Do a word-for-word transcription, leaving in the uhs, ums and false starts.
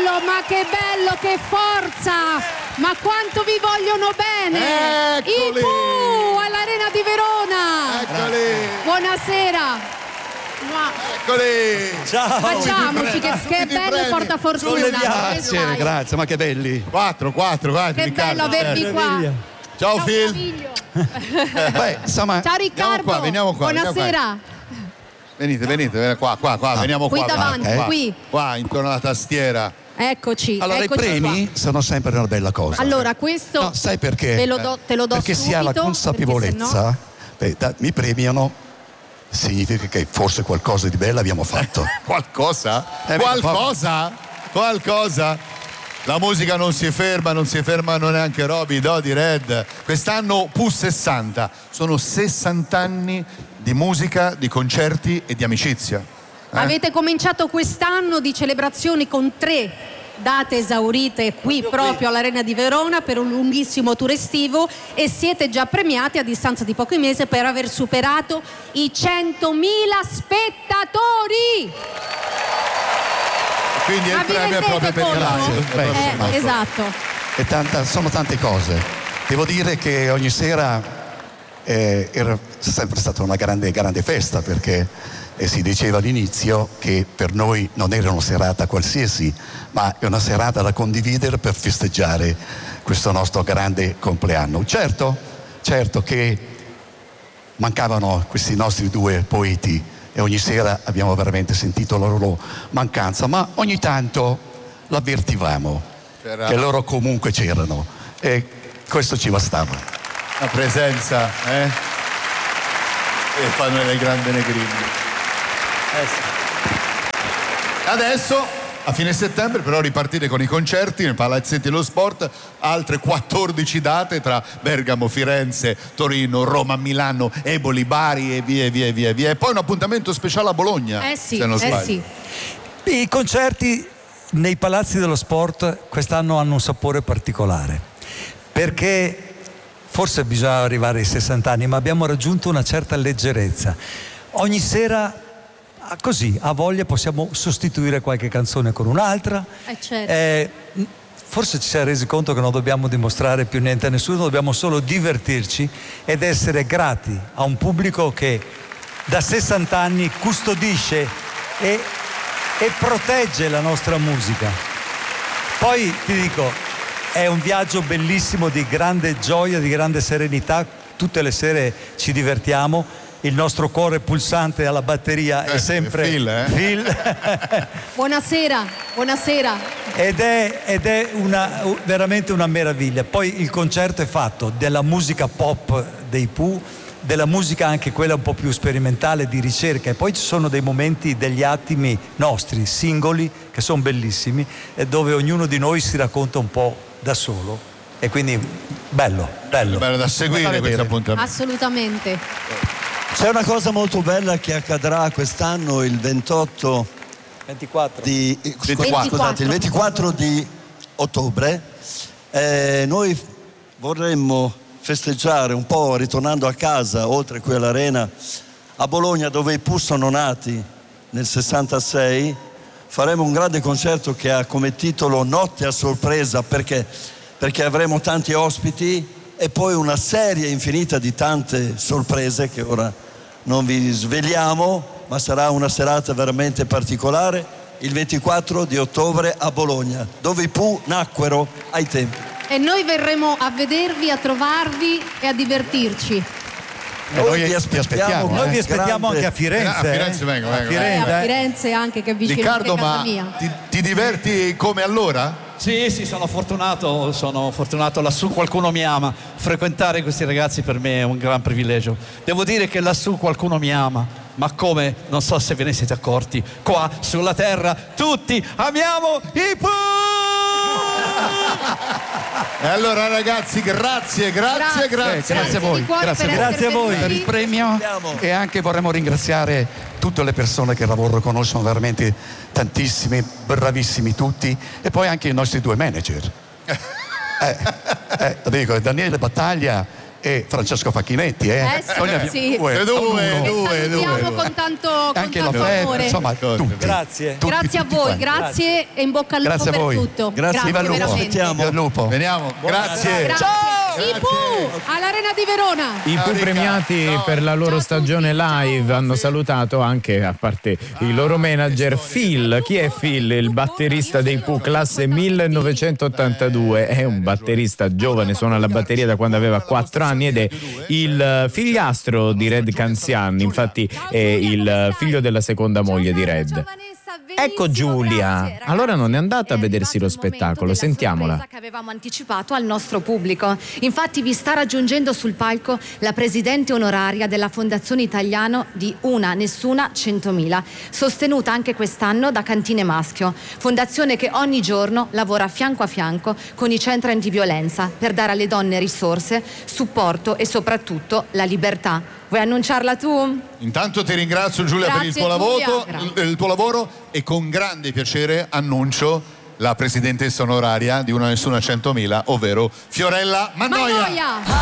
bello, ma che bello, che forza! Ma quanto vi vogliono bene! Eccoli! I Pooh all'Arena di Verona! Eccoli! Buonasera! Eccoli! Ciao! Facciamoci, che, che Tutti bello premi. porta fortuna! Grazie, grazie, ma che belli! Quattro, quattro, guarda, Che Riccardo. bello avervi qua! Ciao, Ciao, Phil. Coniglio. Beh, insomma, Ciao Riccardo! qua, veniamo qua, veniamo Buonasera! Venite, venite, venite qua, qua, qua, veniamo Qui qua. davanti, qua, qui. Qua, intorno alla tastiera. Eccoci, allora eccoci i premi qua. sono sempre una bella cosa. Allora, questo No, sai perché? Ve lo do, te lo do perché subito, si ha la perché consapevolezza, sennò- beh, da- mi premiano, significa che forse qualcosa di bello abbiamo fatto. Qualcosa? Eh, Qualcosa? Qualcosa? La musica non si ferma, non si fermano neanche Roby, Dodi, Red. Quest'anno Pooh sessanta. Sono sessanta anni di musica, di concerti e di amicizia. Eh? Avete cominciato quest'anno di celebrazioni con tre date esaurite qui proprio all'Arena di Verona per un lunghissimo tour estivo e siete già premiati a distanza di pochi mesi per aver superato i centomila spettatori. Quindi Ma il vi premio è rendete proprio per il conto? live. Beh, Eh, esatto. E tanta, sono tante cose. Devo dire che ogni sera eh, era sempre stata una grande, grande festa, perché eh, si diceva all'inizio che per noi non era una serata qualsiasi, ma è una serata da condividere per festeggiare questo nostro grande compleanno. Certo, certo che mancavano questi nostri due poeti e ogni sera abbiamo veramente sentito la loro mancanza, ma ogni tanto l'avvertivamo C'era che loro comunque c'erano e questo ci bastava. la presenza, eh? E fanno le grandi negrini. Eh sì. Adesso, a fine settembre, però ripartite con i concerti nei palazzetti dello sport, altre quattordici date tra Bergamo, Firenze, Torino, Roma, Milano, Eboli, Bari e via via via via. E poi un appuntamento speciale a Bologna, Eh sì, se non eh sbaglio. sì. I concerti nei palazzi dello sport quest'anno hanno un sapore particolare, perché forse bisogna arrivare ai sessanta anni, ma abbiamo raggiunto una certa leggerezza. Ogni sera, così, a voglia, possiamo sostituire qualche canzone con un'altra. Eh, certo. Eh, forse ci si è resi conto che non dobbiamo dimostrare più niente a nessuno, dobbiamo solo divertirci ed essere grati a un pubblico che da sessanta anni custodisce e, e protegge la nostra musica. Poi ti dico, è un viaggio bellissimo di grande gioia, di grande serenità, tutte le sere ci divertiamo. Il nostro cuore pulsante alla batteria Eh, è sempre Phil, eh? Phil. Buonasera, buonasera. ed è, ed è una, veramente una meraviglia. Poi il concerto è fatto della musica pop dei Pooh, della musica anche quella un po' più sperimentale di ricerca, e poi ci sono dei momenti, degli attimi nostri, singoli, che sono bellissimi, e dove ognuno di noi si racconta un po' da solo, e quindi bello, bello. Bello da seguire questo appuntamento. Assolutamente. C'è una cosa molto bella che accadrà quest'anno il ventotto ventiquattro di, eh, scusa, ventiquattro. scusate, il ventiquattro di ottobre. Eh, noi vorremmo festeggiare un po' ritornando a casa, oltre qui all'Arena, a Bologna, dove i Pooh sono nati nel sessantasei. Faremo un grande concerto che ha come titolo Notte a sorpresa, perché, perché avremo tanti ospiti e poi una serie infinita di tante sorprese che ora non vi svegliamo, ma sarà una serata veramente particolare il ventiquattro di ottobre a Bologna, dove i Pooh nacquero ai tempi. E noi verremo a vedervi, a trovarvi e a divertirci. E noi vi ti aspettiamo, Noi eh. vi aspettiamo grande- anche a Firenze. Eh, a Firenze eh. vengo, A vengo, Eh, Firenze, a eh. Firenze anche, che è vicino Riccardo, anche a casa ma mia. ti, ti diverti come allora? Sì, sì, sono fortunato, sono fortunato, lassù qualcuno mi ama. Frequentare questi ragazzi per me è un gran privilegio. Devo dire che lassù qualcuno mi ama, ma come? Non so se ve ne siete accorti. Qua sulla terra tutti amiamo i Pooh! E allora ragazzi, grazie, grazie, grazie. Eh, grazie a voi, di cuore grazie per a voi. essere Grazie a voi. Per il venuti. premio, e anche vorremmo ringraziare tutte le persone che lavorano con noi, sono veramente tantissimi, bravissimi tutti, e poi anche i nostri due manager. eh, eh, dico, Daniele Battaglia e Francesco Facchinetti, eh? Eh sì, Noi ne abbiamo sì. due, Due, uno. due, due. Salutiamo con tanto, con Anche la tanto Fed, amore. insomma, tutti. Grazie. Tutti, Grazie a tutti voi, quanti. grazie e in bocca al lupo Grazie a per voi. tutto. Grazie, Viva il lupo. veramente. Aspettiamo. Viva il lupo. Veniamo, grazie. Grazie. I Pooh all'Arena di Verona. I Pooh premiati per la loro Ciao a stagione tutti, live ciao. hanno salutato anche, a parte il loro manager, Phil. Chi è Phil? Il batterista dei Pooh, classe millenovecentottantadue. È un batterista giovane, suona la batteria da quando aveva quattro anni ed è il figliastro di Red Canzian, infatti è il figlio della seconda moglie di Red. Ecco Giulia, allora non è andata a vedersi lo spettacolo, sentiamola. Che avevamo anticipato al nostro pubblico. Infatti vi sta raggiungendo sul palco la presidente onoraria della Fondazione Italiano di Una Nessuna Centomila, sostenuta anche quest'anno da Cantine Maschio, fondazione che ogni giorno lavora fianco a fianco con i centri antiviolenza per dare alle donne risorse, supporto e soprattutto la libertà. Vuoi annunciarla tu? Intanto ti ringrazio Giulia per il Grazie, tuo, Giulia. lavoro, Grazie. il tuo lavoro e con grande piacere annuncio la presidentessa onoraria di Una Nessuna Centomila, ovvero Fiorella Mannoia. Mannoia.